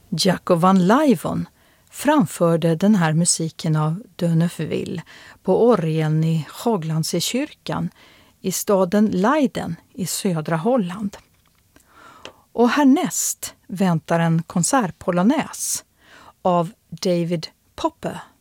Jaco van Leeuwen framförde den här musiken av De Neufville på orgeln i Hooglandse-kyrkan i staden Leiden i södra Holland. Och härnäst väntar en konsertpolonaise av David Popper.